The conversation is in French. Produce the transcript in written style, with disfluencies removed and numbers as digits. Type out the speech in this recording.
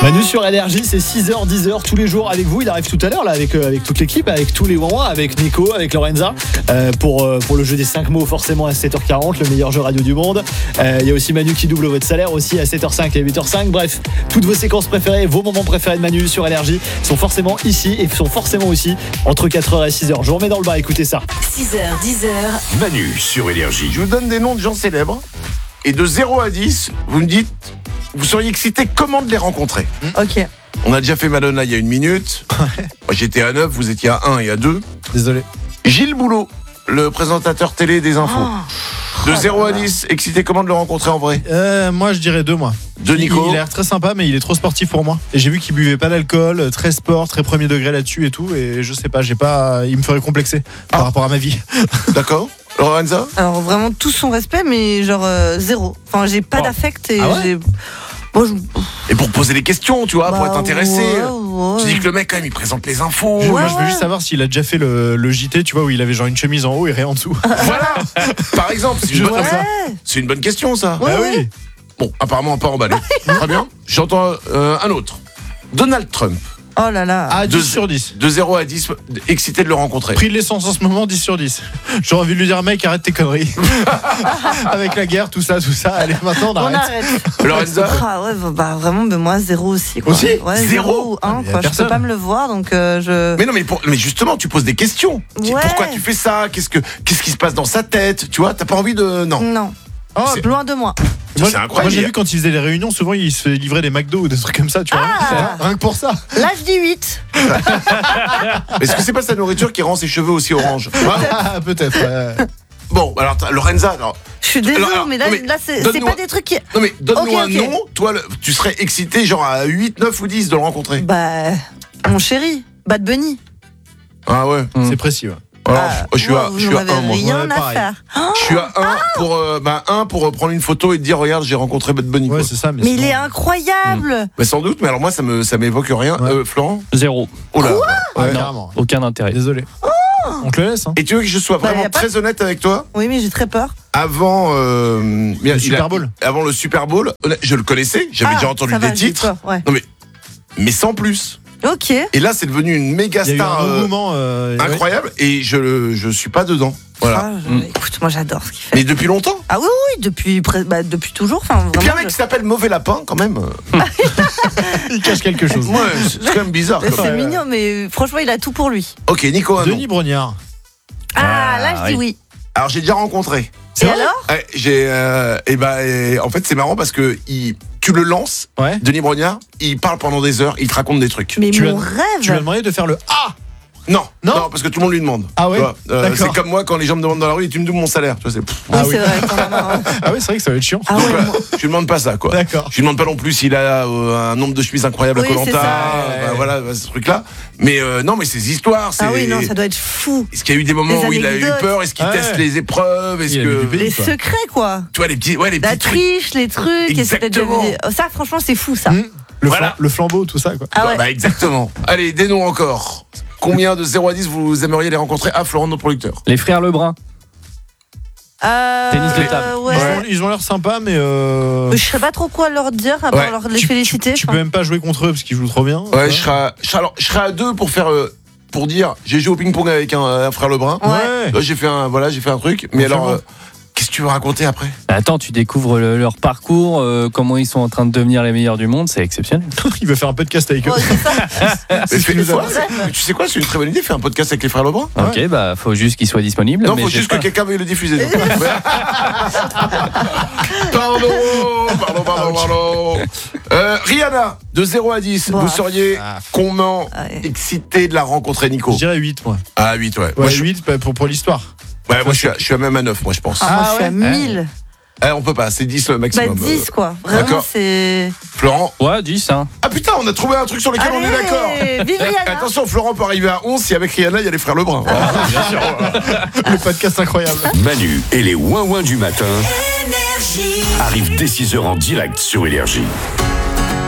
Manu sur Énergie, c'est 6h, 10h tous les jours avec vous. Il arrive tout à l'heure là avec toute l'équipe, avec tous les ouin avec Nico, avec Lorenza pour le jeu des 5 mots forcément à 7h40, le meilleur jeu radio du monde. Il y a aussi Manu qui double votre salaire aussi à 7h05 et 8h05. Bref, toutes vos séquences préférées, vos moments préférés de Manu sur Énergie sont forcément ici et sont forcément aussi entre 4h et 6h. Je vous remets dans le bas, écoutez ça. 6h, 10h. Manu sur Énergie. Je vous donne des noms de gens célèbres et de 0 à 10, vous me dites, vous seriez excité comment de les rencontrer. Ok. On a déjà fait Madonna il y a 1 minute. Moi j'étais à 9, vous étiez à 1 et à 2. Désolé. Gilles Boulot, le présentateur télé des infos. De 0 à 10, excité comment de le rencontrer en vrai. Moi je dirais 2 mois. De Nico. Il a l'air très sympa mais il est trop sportif pour moi. Et j'ai vu qu'il buvait pas d'alcool, très sport, très premier degré là-dessus et tout. Et je sais pas, il me ferait complexer par rapport à ma vie. D'accord. Lorenza. Alors vraiment tout son respect, mais genre 0. Enfin, j'ai pas d'affect et j'ai. Bon, Et pour poser des questions, tu vois, pour être intéressé. Ouais. Tu dis que le mec quand même il présente les infos. Moi je veux juste savoir s'il a déjà fait le JT, tu vois, où il avait genre une chemise en haut et rien en dessous. Voilà. Par exemple, c'est une bonne question ça. Ouais, oui. Bon, apparemment pas emballé. Très bien. J'entends un autre. Donald Trump. Oh là là. Ah, 10 sur 10. De 0 à 10, excité de le rencontrer. Prix de l'essence en ce moment, 10 sur 10. J'aurais envie de lui dire, mec, arrête tes conneries. Avec la guerre, tout ça. Allez, maintenant, on arrête. Lorenza. Ah ouais, bah vraiment, moi 0 aussi. Quoi. Aussi ouais, 0 ou 1, quoi. Je peux pas me le voir, donc je. Mais non, mais justement, tu poses des questions. Ouais. Pourquoi tu fais ça ? Qu'est-ce qui se passe dans sa tête ? Tu vois, t'as pas envie de. Non. Non. Oh, loin de moi. Moi, c'est incroyable. Moi, j'ai vu quand il faisait les réunions, souvent il se livrait des McDo ou des trucs comme ça, tu vois. Rien que pour ça. Là, je dis 8. Est-ce que c'est pas sa nourriture qui rend ses cheveux aussi orange ? Peut-être. Bon, alors Lorenza, alors. Je suis désolée, mais là c'est pas des trucs qui. Non, mais donne-nous un Ok. nom. Toi, tu serais excité, genre à 8, 9 ou 10 de le rencontrer. Bah, mon chéri, Bad Bunny. Ah ouais. C'est précis, ouais. Alors, je suis à Vous n'avez 1, moi. rien Ouais, à pareil. faire. Je suis à 1 pour prendre une photo et te dire regarde j'ai rencontré Bad Bunny. Ouais, quoi. c'est ça. Mais il est incroyable. Mais sans doute, mais alors moi ça m'évoque rien. Ouais. Florent. 0. Oh là. Ouais, Non, carrément. aucun intérêt. Désolé. On te le laisse, hein. Et tu veux que je sois Bah, vraiment y a pas très honnête avec toi? Oui, mais j'ai très peur. Avant Le Super Bowl. Avant le Super Bowl, je le connaissais, j'avais déjà entendu ça va, des j'ai titres. peur, ouais. Non mais sans plus. Ok. Et là c'est devenu une méga Il y a eu star un mouvement incroyable et je suis pas dedans. Voilà. Écoute, moi j'adore ce qu'il fait. Mais depuis longtemps. Ah oui, depuis toujours. Enfin, Et puis un vraiment. mec qui s'appelle Mauvais Lapin quand même. Il cache quelque chose. Ouais, c'est quand même bizarre. Mais comme- c'est mignon, mais franchement, il a tout pour lui. Ok, Nico, un nom. Denis Brognard. Là, je dis oui. Alors j'ai déjà rencontré. Et alors? En fait c'est marrant parce que tu le lances, Ouais. Denis Brognard, il parle pendant des heures, il te raconte des trucs. Mais Tu mon lui as rêve. demandé de faire le A. Non, Non, parce que tout le monde lui demande. Ah ouais. Tu vois, D'accord. c'est comme moi quand les gens me demandent dans la rue, tu me doubles mon salaire. Tu vois, c'est. Oui, c'est vrai. Quand même, hein. Ah oui, c'est vrai que ça va être chiant. Ah ouais, moi- Je lui demande pas ça quoi. D'accord. Je lui demande pas non plus s'il a un nombre de chemises incroyable Oui, à Koh-Lanta, c'est ça. voilà ce truc là. Mais non, mais ces histoires, c'est. Ah oui, non, ça doit être fou. Est-ce qu'il y a eu des moments Les où il a eu anecdotes. peur? Est-ce qu'il Ouais. teste les épreuves? Est-ce Il a que vu du pays. Les quoi. secrets, quoi. tu vois les petits La trucs. triche, les trucs. Et c'est peut-être Exactement. ça, franchement, c'est fou, ça. Voilà. Le flambeau, tout ça, quoi. Ah ouais. Bah exactement. Allez, des noms encore. Combien de 0 à 10 vous aimeriez les rencontrer? Florent, notre producteur. Les frères Lebrun. Tennis de table. Ouais. Ils ont l'air sympas, mais. Je sais pas trop quoi leur dire, à part Ouais. leur les féliciter. Tu peux même pas jouer contre eux parce qu'ils jouent trop bien. Ouais, je serai à 2 pour faire. Pour dire, j'ai joué au ping-pong avec un frère Lebrun. Ouais. Là, j'ai fait un truc. Mais Confirme. alors, qu'est-ce que tu veux raconter après? Attends, tu découvres leur parcours, comment ils sont en train de devenir les meilleurs du monde, c'est exceptionnel. Il veut faire un podcast avec eux. Ouais, c'est ça. Mais ce qu'il nous a ouais, mais tu sais quoi, c'est une très bonne idée, faire un podcast avec les frères Lebrun. Ok, bah faut juste qu'ils soient disponibles. Non, mais faut j'ai juste pas. que quelqu'un veuille le diffuser. donc. Pardon. Rihanna, de 0 à 10, Bon. vous seriez comment Ouais. excité de la rencontrer, Nico? Je dirais 8, moi. Ah, 8, ouais. Ouais, Moi, je 8 pour l'histoire. suis à même à 9, moi, je pense. Moi, je suis à ouais. 1000. On peut pas, c'est 10 le Bah, maximum. 10, quoi. Vraiment, d'accord. c'est. Florent. Ouais, 10, hein. Ah putain, on a trouvé un truc sur lequel on est d'accord. Vive Rihanna. Attention, Florent peut arriver à 11 si avec Rihanna, il y a les frères Lebrun. Voilà. Le podcast incroyable. Manu et les ouin-ouin du matin arrivent dès 6h en direct sur Énergie.